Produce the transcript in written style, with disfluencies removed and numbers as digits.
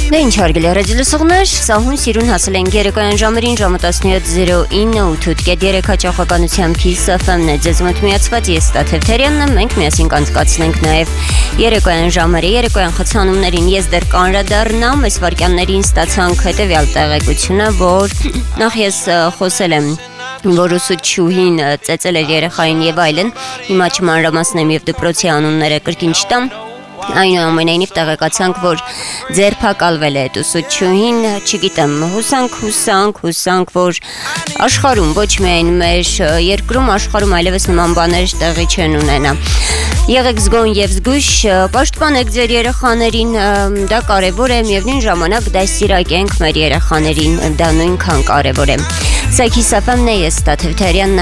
Դե ինչ հարգելի ռադիոլսողներ, սահուն սիրուն հասել են երեկոյան ժամերին ժամը 17:09 8:03 հաճախականությամբ Kiss FM-ն է ձեզ մոտ միացված ես Տաթևթերյանն եմ, մենք միասին կանցկացնենք նաև երեկոյան ժամերը, երեկոյան խցանումներին ես դեռ կանրադառնամ, այս վարքյաններին ստացանք հետևյալ տեղեկությունը, որ նախ ես խոսել եմ որ ուսուցչուհին ծեծել էր երեխային եւ այլն, հիմա չմանրամասնեմ եւ դպրոցի անունները կրկին չտամ, այնուամենայնիվ տեղեկացանք, որ ձերբակալվել է այդ ուսուցչուհին, չգիտեմ, հուսանք, որ աշխարհում, ոչ միայն մեր երկրում, աշխարհում այլևս նման բաներ տեղի չեն ունենա։ Եղեք զգոն եւ զգույշ, պաշտպանեք ձեր երեխաներին, դա կարեւոր է, միևնույն ժամանակ դաստիարակենք մեր երեխաներին, դա նույնքան կարեւոր է։ Սա Kiss FM-ն է, ես Տաթևթերյանն